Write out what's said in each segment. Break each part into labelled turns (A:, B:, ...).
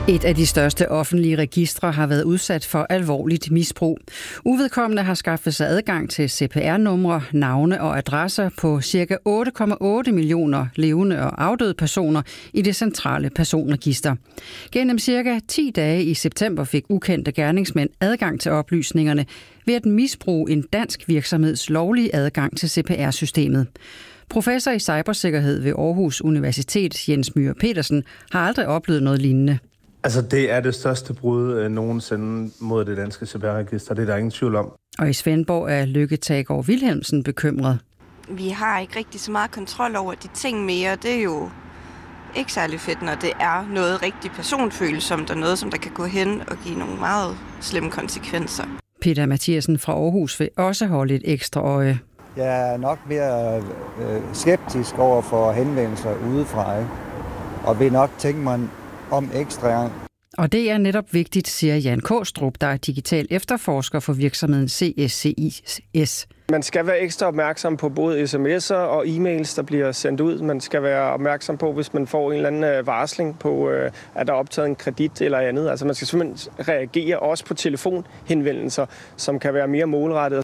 A: Et af de største offentlige registre har været udsat for alvorligt misbrug. Uvedkommende har skaffet sig adgang til CPR-numre, navne og adresser på ca. 8,8 millioner levende og afdøde personer i det centrale personregister. Gennem ca. 10 dage i september fik ukendte gerningsmænd adgang til oplysningerne ved at misbruge en dansk virksomheds lovlige adgang til CPR-systemet. Professor i cybersikkerhed ved Aarhus Universitet, Jens Myhre Petersen, har aldrig oplevet noget lignende.
B: Altså, det er det største brud nogensinde mod det danske CPR-register. Det er der ingen tvivl om.
A: Og i Svendborg er Lykke Tagegaard Wilhelmsen bekymret.
C: Vi har ikke rigtig så meget kontrol over de ting mere. Det er jo ikke særlig fedt, når det er noget rigtig personfølsomt, og noget, som der kan gå hen og give nogle meget slemme konsekvenser.
A: Peter Mathiasen fra Aarhus vil også holde et ekstra øje.
D: Jeg er nok mere skeptisk over for henvendelser udefra, og vil nok tænke mig om ekstra.
A: Og det er netop vigtigt, siger Jan Kaastrup, der er digital efterforsker for virksomheden CSCIS.
E: Man skal være ekstra opmærksom på både sms'er og e-mails, der bliver sendt ud. Man skal være opmærksom på, hvis man får en eller anden varsling på, at der er optaget en kredit eller andet. Altså man skal simpelthen reagere også på telefonhenvendelser, som kan være mere målrettet.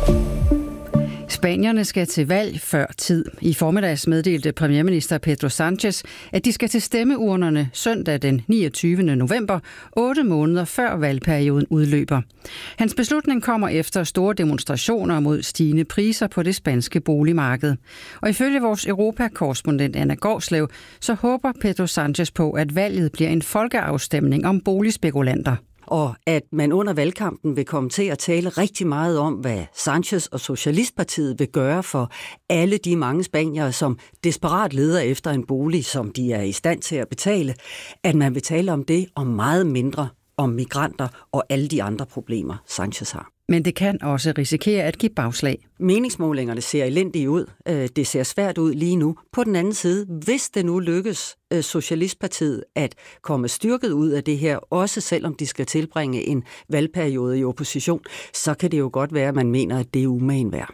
A: Spanierne skal til valg før tid. I formiddags meddelte premierminister Pedro Sánchez, at de skal til stemmeurnerne søndag den 29. november, 8 måneder før valgperioden udløber. Hans beslutning kommer efter store demonstrationer mod stigende priser på det spanske boligmarked. Og ifølge vores Europa-korrespondent Anna Gårdslev, så håber Pedro Sánchez på, at valget bliver en folkeafstemning om boligspekulanter.
F: Og at man under valgkampen vil komme til at tale rigtig meget om, hvad Sánchez og Socialistpartiet vil gøre for alle de mange spaniere, som desperat leder efter en bolig, som de er i stand til at betale. At man vil tale om det og meget mindre om migranter og alle de andre problemer, Sánchez har.
A: Men det kan også risikere at give bagslag.
F: Meningsmålingerne ser elendige ud. Det ser svært ud lige nu. På den anden side, hvis det nu lykkes Socialistpartiet at komme styrket ud af det her, også selvom de skal tilbringe en valgperiode i opposition, så kan det jo godt være, at man mener, at det er umagen værd.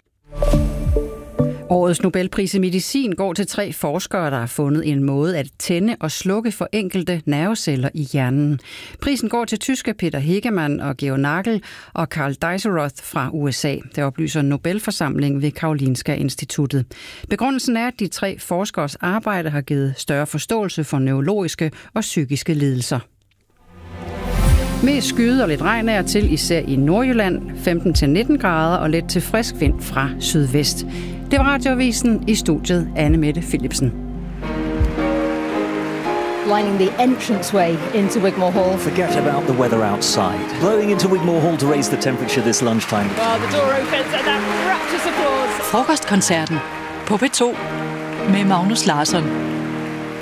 A: Årets Nobelpris i medicin går til 3 forskere, der har fundet en måde at tænde og slukke for enkelte nerveceller i hjernen. Prisen går til tyske Peter Hegemann og Georg Nagel og Karl Deisseroth fra USA. Det oplyser Nobelforsamlingen ved Karolinska Instituttet. Begrundelsen er, at de 3 forskeres arbejde har givet større forståelse for neurologiske og psykiske lidelser. Mest skyde og lidt regn er til, især i Nordjylland, 15-19 grader og let til frisk vind fra sydvest. Det var Radioavisen, i studiet Anne Mette Philipsen.
G: Lining the entranceway into Wigmore Hall.
H: Forget about the weather outside. Blowing into Wigmore Hall to raise the temperature this lunchtime.
G: Well, the door opens and that rapturous applause.
I: Frokostkoncerten på P2 med Magnus Larsson.